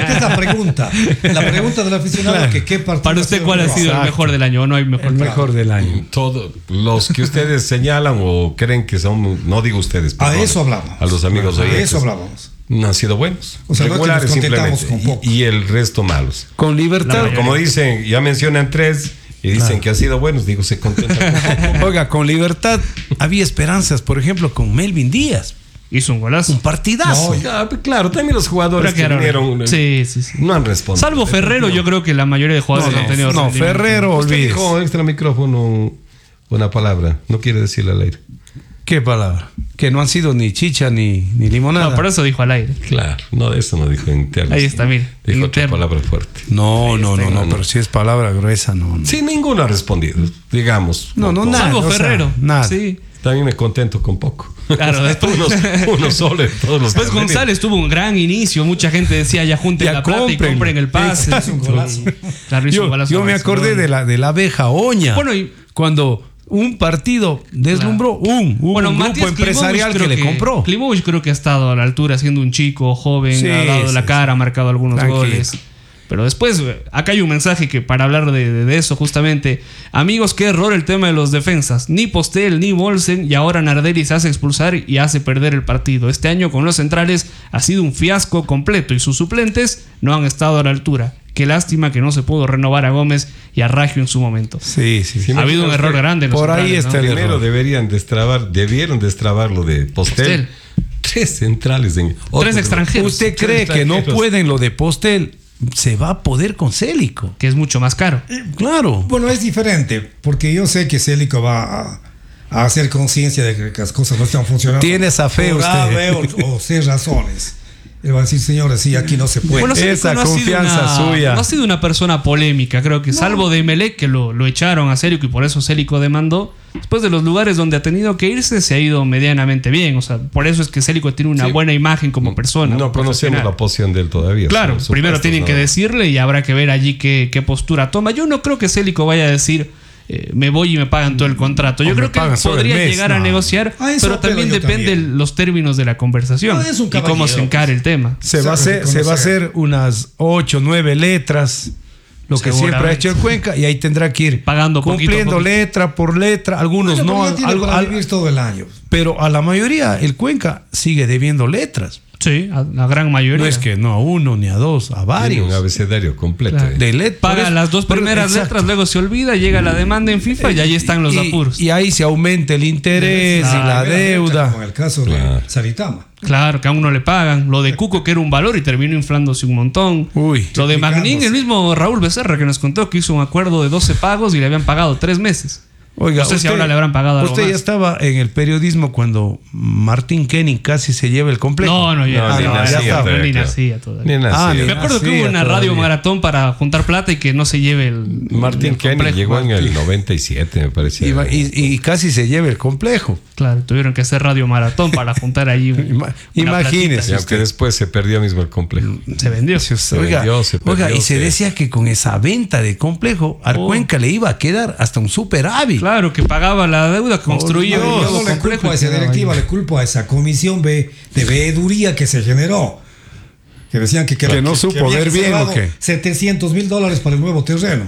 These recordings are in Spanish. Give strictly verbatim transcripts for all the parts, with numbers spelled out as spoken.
esta es la pregunta. La pregunta del aficionado, claro. que qué partido. Para usted, ¿cuál ha sido Exacto. el mejor del año o no hay mejor? El mejor del año. Todos los que ustedes señalan o creen que son, no digo ustedes, a eso hablamos. A los amigos a oyentes. A eso hablábamos. No han sido buenos. O sea, regulares no simplemente. Con poco. Y, y el resto malos. Con Libertad. Pero como dicen, ya mencionan tres y dicen claro. que han sido buenos, digo, se contentan con poco. Oiga, con Libertad había esperanzas, por ejemplo, con Melvin Díaz. Hizo un golazo. Un partidazo. No, ya, claro, también los jugadores que vinieron sí, sí, sí. no han respondido. Salvo Ferrero, yo creo que la mayoría de jugadores no, han tenido. No, Ferrero, olvides. Dijo extra micrófono una palabra. No quiere decirle al aire. ¿Qué palabra? Que no han sido ni chicha ni, ni limonada. No, por eso dijo al aire. Claro, no, eso no dijo interno. Ahí está, mire. Dijo interno. otra palabra fuerte. No, Ahí no, está, no, no, no, pero si es palabra gruesa, no. no. Sí, ninguno ha respondido, digamos. No, no, nada. Salvo Ferrero. Sea, nada. Sí. También me contento con poco. Claro, después unos, unos soles, todos los Después González tuvo un gran inicio. Mucha gente decía ya junten ya la plata compren, y compren el pase. Es un golazo. Claro, yo un golazo yo me acordé de la, de la abeja Oña. Bueno, y cuando un partido deslumbró, claro. un, un, bueno, un grupo Matías empresarial que, que le compró. Klimovic creo que ha estado a la altura, siendo un chico joven, sí, ha dado sí, la cara, sí. ha marcado algunos Tranquilo. goles. Pero después, acá hay un mensaje que para hablar de, de, de eso justamente. Amigos, qué error el tema de los defensas. Ni Postel, ni Bolsen, y ahora Nardelli se hace expulsar y hace perder el partido. Este año con los centrales ha sido un fiasco completo y sus suplentes no han estado a la altura. Qué lástima que no se pudo renovar a Gómez y a Raggio en su momento. Sí, sí, sí. Ha habido un error grande en los Por ahí está, ¿no? el Primero error. deberían destrabar, debieron destrabar lo de Postel. Postel. Tres centrales en Tres extranjeros. ¿Usted cree que no pueden lo de Postel? Se va a poder con Célico, que es mucho más caro. Eh, claro. Bueno, es diferente, porque yo sé que Célico va a, a hacer conciencia de que las cosas no están funcionando. Tiene esa fe por usted. A, B o, o C razones. Él va a decir, señores, sí, aquí no se puede. Bueno, esa no confianza ha una, suya. No ha sido una persona polémica, creo que, no. salvo de Emelec, que lo, lo echaron a Célico y por eso Célico demandó. Después de los lugares donde ha tenido que irse, se ha ido medianamente bien. O sea, por eso es que Célico tiene una sí. buena imagen como persona. No conocemos la posición de él todavía. Claro, primero tienen no. que decirle y habrá que ver allí qué, qué postura toma. Yo no creo que Célico vaya a decir... Eh, me voy y me pagan todo el contrato. Yo creo que podría mes, llegar no. a negociar, ah, pero también depende también. los términos de la conversación no, y cómo se encare el tema. Se va, a hacer, se va a hacer unas ocho, nueve letras, lo que siempre ha hecho el Cuenca, y ahí tendrá que ir pagando cumpliendo poquito, letra por letra. Algunos bueno, no, pero tiene al, para al, vivir todo el año. Pero a la mayoría el Cuenca sigue debiendo letras. Sí, a la gran mayoría. No es que no a uno ni a dos, a varios. Tiene un abecedario completo. Claro. De let- Paga eso, las dos primeras exacto. letras, luego se olvida, llega la demanda en FIFA y ahí están los y, apuros. Y ahí se aumenta el interés la y la deuda. Como el caso claro. de Saritama. Claro, que a uno le pagan. Lo de Cuco, que era un valor y terminó inflándose un montón. Uy, lo de Magnín, el mismo Raúl Becerra que nos contó que hizo un acuerdo de doce pagos y le habían pagado tres meses. Oiga, no sé usted, si ahora le habrán pagado algo Usted más. ya estaba en el periodismo cuando Martín Kenny casi se lleva el complejo. No, no, ya, no, ah, ni no, nacía, ya todavía, ni claro. nacía todavía. Ni nacía. Ah, Me acuerdo que hubo una radio maratón para juntar plata y que no se lleve el. Martín el Kenny llegó Martín. en el noventa y siete, me parecía. Y, y, y casi se lleva el complejo. Claro, tuvieron que hacer radio maratón para juntar ahí. Un, Imagínese. Y aunque después se perdió mismo el complejo. Se vendió. Se, se oiga, vendió, se perdió, oiga, y se se... decía que con esa venta de complejo, al oh. Cuenca le iba a quedar hasta un superávit. Claro, que pagaba la deuda, construyó. Oh, yo no le culpo a esa directiva, le culpo a esa comisión B de veeduría que se generó. Que decían que, que, que no que, supo que ver bien o qué. setecientos mil dólares para el nuevo terreno.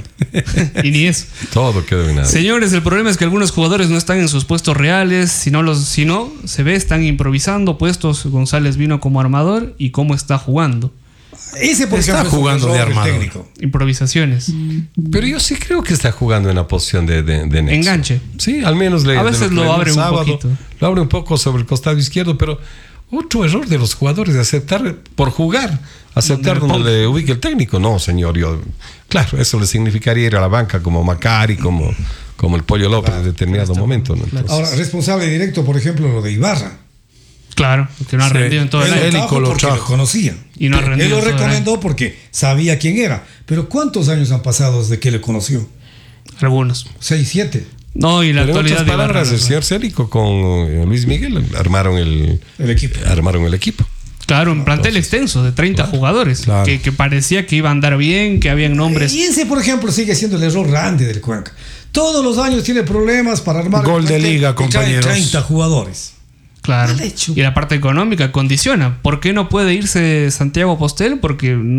Y ni eso. Todo quedó en nada. Señores, el problema es que algunos jugadores no están en sus puestos reales. Si no, los, si no se ve, están improvisando puestos. González vino como armador y cómo está jugando. Ese por está ejemplo, jugando de armador. Técnico. Improvisaciones. Pero yo sí creo que está jugando en la posición de, de, de nexo. Enganche. Sí, al menos le. A veces lo, lo abre un sábado, poquito. Lo abre un poco sobre el costado izquierdo, pero otro error de los jugadores de aceptar por jugar, aceptar donde, donde le ubique el técnico. No, señor, yo. Claro, eso le significaría ir a la banca como Macari, como, como el Pollo López claro, en determinado momento. ¿no? Entonces, ahora, responsable directo, por ejemplo, lo de Ibarra. Claro, que no ha sí. rendido en todo el año. Él lo, lo conocía. Y no ha rendido. Él lo recomendó porque sabía quién era. Pero ¿cuántos años han pasado desde que le conoció? Algunos. Seis, siete. No, y la pero actualidad en otras palabras, de el señor Célico con Luis Miguel armaron el, el equipo. Armaron el equipo. Claro, un plantel Entonces, extenso de treinta claro, jugadores claro. Que, que parecía que iba a andar bien, que habían nombres. Y ese, por ejemplo, sigue siendo el error grande del Cuenca. Todos los años tiene problemas para armar gol de liga, compañeros. treinta jugadores. Claro. Y la parte económica condiciona. ¿Por qué no puede irse Santiago Postel? Porque